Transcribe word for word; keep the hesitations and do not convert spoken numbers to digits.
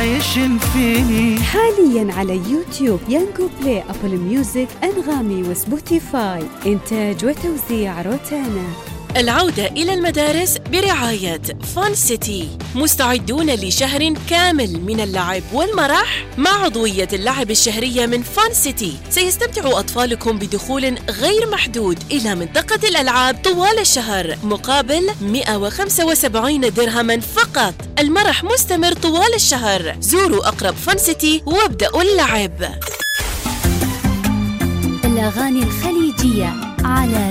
عايشين فيه. حاليا على يوتيوب يانجو بلاي، أبل ميوزك، أنغامي وسبوتيفاي. إنتاج وتوزيع روتانا. العودة إلى المدارس برعاية فان سيتي، مستعدون لشهر كامل من اللعب والمرح مع عضوية اللعب الشهرية من فان سيتي. سيستمتع أطفالكم بدخول غير محدود إلى منطقة الألعاب طوال الشهر مقابل مئة وخمسة وسبعين درهما فقط. المرح مستمر طوال الشهر. زوروا أقرب فان سيتي وابدأوا اللعب. الأغاني الخليجية على